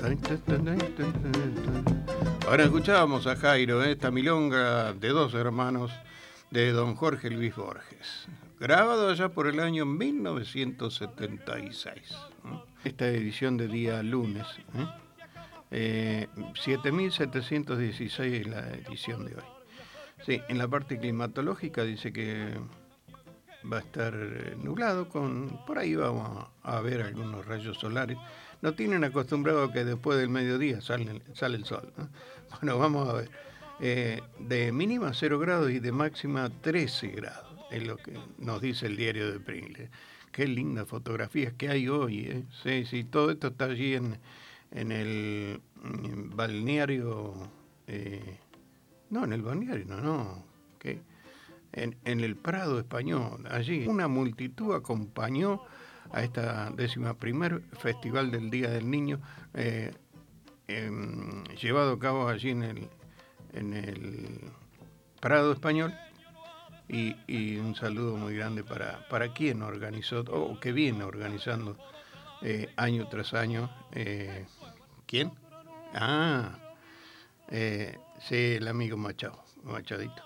Ahora escuchábamos a Jairo, esta milonga de dos hermanos de don Jorge Luis Borges, grabado allá por el año 1976. Esta edición de día lunes, 7.716 la edición de hoy. Sí, en la parte climatológica dice que va a estar nublado, por ahí vamos a ver algunos rayos solares. No tienen acostumbrado que después del mediodía sale el sol, ¿no? Bueno, vamos a ver. De mínima 0 grados y de máxima 13 grados, es lo que nos dice el diario de Pringles. Qué lindas fotografías que hay hoy, ¿eh? Sí, sí, todo esto está allí en el balneario. No, en el balneario, no. ¿Qué? En el Prado Español, allí. Una multitud acompañó a esta 11º Festival del Día del Niño, llevado a cabo allí en el Prado Español, y un saludo muy grande para quien organizó, o que viene organizando año tras año. ¿Quién? Ah, sí, el amigo Machadito.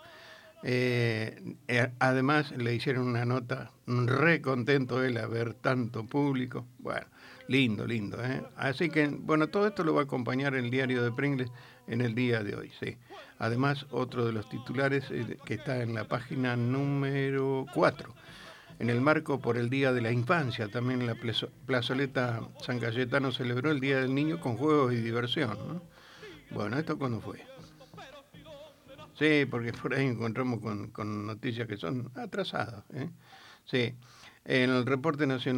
Además le hicieron una nota, re contento él a ver tanto público. Bueno, lindo, ¿eh? Así que, bueno, todo esto lo va a acompañar el diario de Pringles en el día de hoy, sí. Además, otro de los titulares que está en la página número 4, en el marco por el Día de la Infancia, también en la plazoleta San Cayetano celebró el Día del Niño con juegos y diversión, ¿no? Bueno, ¿esto cuándo fue? Sí, porque por ahí encontramos con noticias que son atrasadas, ¿eh? Sí, en el reporte nacional